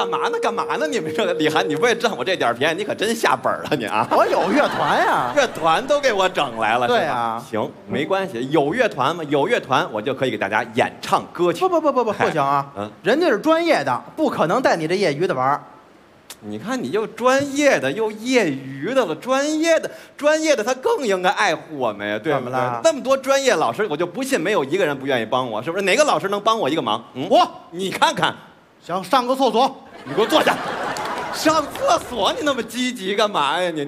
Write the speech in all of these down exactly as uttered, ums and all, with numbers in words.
嘛呢？干嘛呢？你们这李涵，你为占我这点便宜，你可真下本了你啊！ 我有乐团呀， 乐团都给我整来了。 对啊， 行，没关系，有乐团嘛，有乐团我就可以给大家演唱歌曲。 不不不不不，不行啊！嗯，人家是专业的，不可能带你这业余的玩。 你看，你又专业的又业余的了，专业的专业的他更应该爱护我们呀，对不对？那么多专业老师，我就不信没有一个人不愿意帮我，是不是？哪个老师能帮我一个忙？嗯，我，你看看， 想上个厕所， 你给我坐下。上厕所你那么积极干嘛呀你？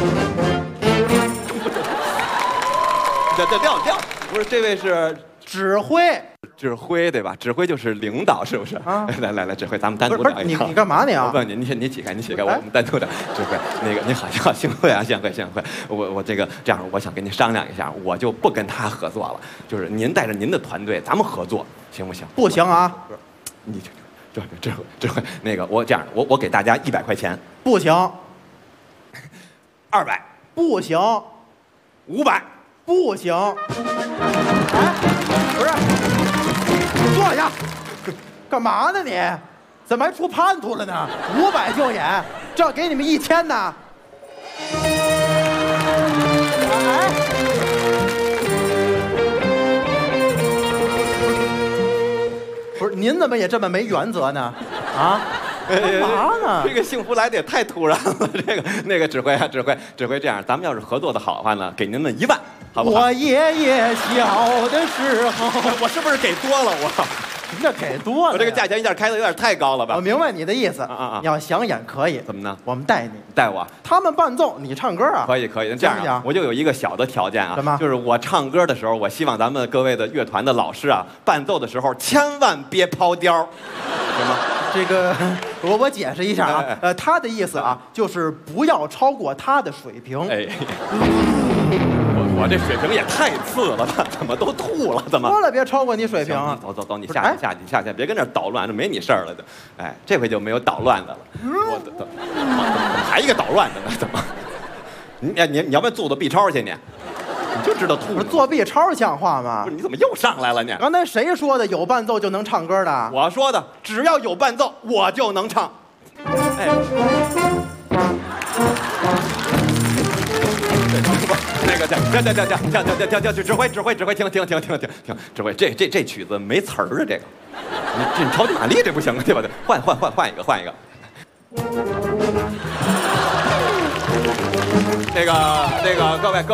这这撂撂，不是这位是指挥。 指挥对吧？指挥就是领导，是不是？啊，来来来，指挥，咱们单独聊一聊。你你干嘛你啊？ 我问你，你你起开，你起开，我们单独聊。指挥，那个你好，你好，幸会啊，幸会，幸会。我我这个这样，我想跟您商量一下，我就不跟他合作了，就是您带着您的团队，咱们合作，行不行？ 不行啊！ 你这这指挥指挥，那个我这样，我我给大家一百块钱。 不行。 二百。 不行。 五百。 不行。哎，不是。坐下，干嘛呢你？怎么还出叛徒了呢？五百就演，这给你们一千呢。哎，不是，您怎么也这么没原则呢？啊？干嘛呢？ 这个幸福来的也太突然了。这个那个指挥啊，指挥指挥，这样咱们要是合作的好的话呢，给您们一万，好不好？ 我爷爷小的时候， 我是不是给多了？我什么叫给多了？ 我这个价钱一下开的有点太高了吧？ 我明白你的意思。 啊啊！ 你要想演可以， 怎么呢？ 我们带你， 带我。 他们伴奏，你唱歌啊？ 可以可以。这样啊，我就有一个小的条件啊。 什么？ 就是我唱歌的时候，我希望咱们各位的乐团的老师啊，伴奏的时候千万别抛调，行吗？ 这个我我解释一下啊，呃，他的意思啊，就是不要超过他的水平。 哎，我我这水平也太次了吧？怎么都吐了？怎么？ 说了别超过你水平啊！ 走走走，你下去下去下去，别跟这捣乱，这没你事儿了就。哎，这回就没有捣乱的了。我怎怎么还一个捣乱的呢？怎么？你你你要不然做做 B 超去你？你就知道吐。 不是做 B 超像话吗？ 不是，你怎么又上来了呢？ 刚才谁说的有伴奏就能唱歌的？ 我说的，只要有伴奏，我就能唱。哎，那个，停停停停停停停停，指挥指挥指挥，停停停停停停，指挥，这这这曲子没词儿啊，这个，你这你超级玛丽这不行啊，对吧？换换换换一个换一个。那个那个各位各。